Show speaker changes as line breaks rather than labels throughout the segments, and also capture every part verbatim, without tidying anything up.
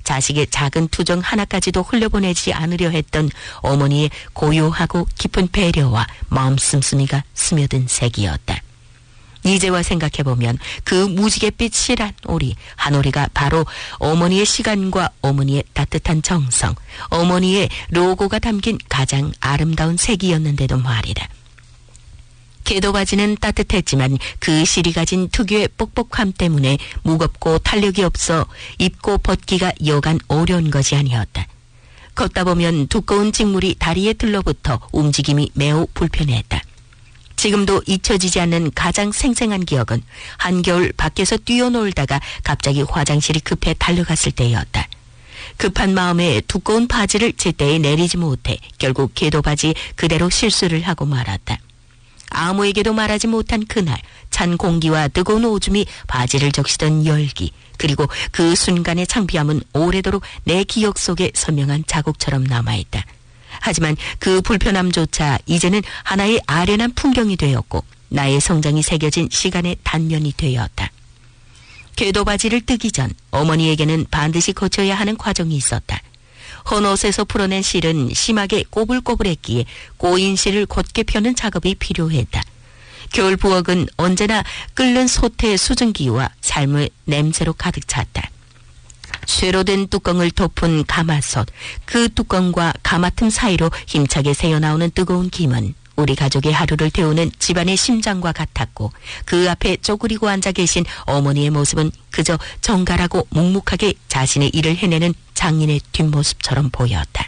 자식의 작은 투정 하나까지도 흘려보내지 않으려 했던 어머니의 고요하고 깊은 배려와 마음 씀씀이가 스며든 색이었다. 이제와 생각해보면 그 무지갯빛 실한 오리, 한 오리가 바로 어머니의 시간과 어머니의 따뜻한 정성, 어머니의 로고가 담긴 가장 아름다운 색이었는데도 말이다. 개도바지는 따뜻했지만 그 실이 가진 특유의 뻑뻑함 때문에 무겁고 탄력이 없어 입고 벗기가 여간 어려운 것이 아니었다. 걷다 보면 두꺼운 직물이 다리에 들러붙어 움직임이 매우 불편했다. 지금도 잊혀지지 않는 가장 생생한 기억은 한겨울 밖에서 뛰어놀다가 갑자기 화장실이 급해 달려갔을 때였다. 급한 마음에 두꺼운 바지를 제때에 내리지 못해 결국 개도바지 그대로 실수를 하고 말았다. 아무에게도 말하지 못한 그날 찬 공기와 뜨거운 오줌이 바지를 적시던 열기, 그리고 그 순간의 창피함은 오래도록 내 기억 속에 선명한 자국처럼 남아있다. 하지만 그 불편함조차 이제는 하나의 아련한 풍경이 되었고 나의 성장이 새겨진 시간의 단면이 되었다. 개도바지를 뜨기 전 어머니에게는 반드시 거쳐야 하는 과정이 있었다. 헌옷에서 풀어낸 실은 심하게 꼬불꼬불했기에 꼬인 실을 곧게 펴는 작업이 필요했다. 겨울 부엌은 언제나 끓는 솥의 수증기와 삶의 냄새로 가득 찼다. 쇠로 된 뚜껑을 덮은 가마솥, 그 뚜껑과 가마 틈 사이로 힘차게 새어나오는 뜨거운 김은 우리 가족의 하루를 태우는 집안의 심장과 같았고, 그 앞에 쪼그리고 앉아 계신 어머니의 모습은 그저 정갈하고 묵묵하게 자신의 일을 해내는 장인의 뒷모습처럼 보였다.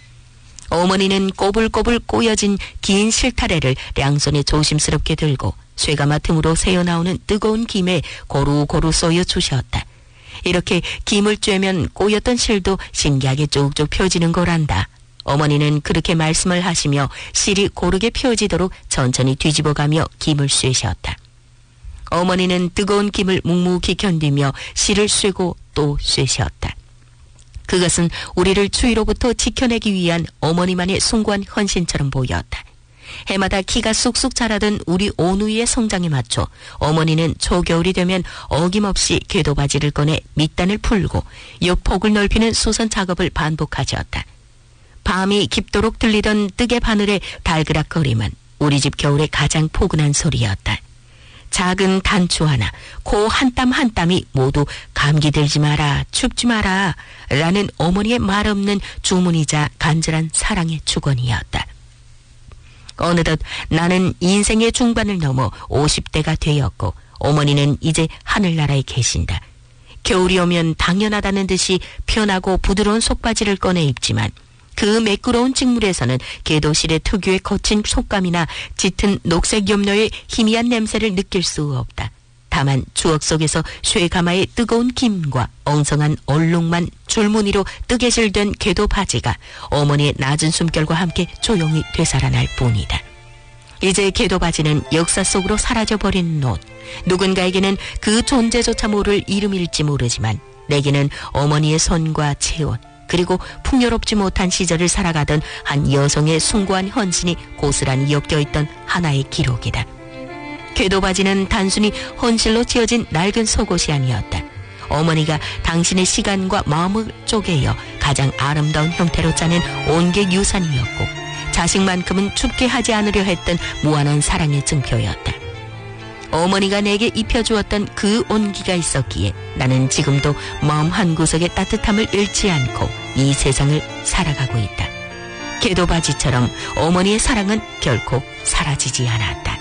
어머니는 꼬불꼬불 꼬여진 긴 실타래를 양손에 조심스럽게 들고 쇠가마 틈으로 새어나오는 뜨거운 김에 고루고루 쏘여 주셨다. 이렇게 김을 쬐면 꼬였던 실도 신기하게 쭉쭉 펴지는 거란다. 어머니는 그렇게 말씀을 하시며 실이 고르게 펴지도록 천천히 뒤집어가며 김을 쐬셨다. 어머니는 뜨거운 김을 묵묵히 견디며 실을 쐬고 또 쐬셨다. 그것은 우리를 추위로부터 지켜내기 위한 어머니만의 숭고한 헌신처럼 보였다. 해마다 키가 쑥쑥 자라던 우리 오누이의 성장에 맞춰 어머니는 초겨울이 되면 어김없이 개도바지를 꺼내 밑단을 풀고 옆폭을 넓히는 수선 작업을 반복하셨다. 밤이 깊도록 들리던 뜨개 바늘의 달그락거림은 우리 집 겨울의 가장 포근한 소리였다. 작은 단추 하나, 코 한 땀 한 땀이 모두 감기 들지 마라, 춥지 마라 라는 어머니의 말 없는 주문이자 간절한 사랑의 축원이었다. 어느덧 나는 인생의 중반을 넘어 오십 대가 되었고 어머니는 이제 하늘나라에 계신다. 겨울이 오면 당연하다는 듯이 편하고 부드러운 속바지를 꺼내 입지만 그 매끄러운 직물에서는 개도실의 특유의 거친 촉감이나 짙은 녹색 염료의 희미한 냄새를 느낄 수 없다. 다만 추억 속에서 쇠가마의 뜨거운 김과 엉성한 얼룩만 줄무늬로 뜨개질된 개도 바지가 어머니의 낮은 숨결과 함께 조용히 되살아날 뿐이다. 이제 개도 바지는 역사 속으로 사라져버린 옷. 누군가에게는 그 존재조차 모를 이름일지 모르지만 내게는 어머니의 손과 체온, 그리고 풍요롭지 못한 시절을 살아가던 한 여성의 숭고한 헌신이 고스란히 엮여있던 하나의 기록이다. 개도바지는 단순히 헌실로 지어진 낡은 속옷이 아니었다. 어머니가 당신의 시간과 마음을 쪼개어 가장 아름다운 형태로 짜낸 온게 유산이었고 자식만큼은 춥게 하지 않으려 했던 무한한 사랑의 증표였다. 어머니가 내게 입혀주었던 그 온기가 있었기에 나는 지금도 마음 한구석의 따뜻함을 잃지 않고 이 세상을 살아가고 있다. 개도바지처럼 어머니의 사랑은 결코 사라지지 않았다.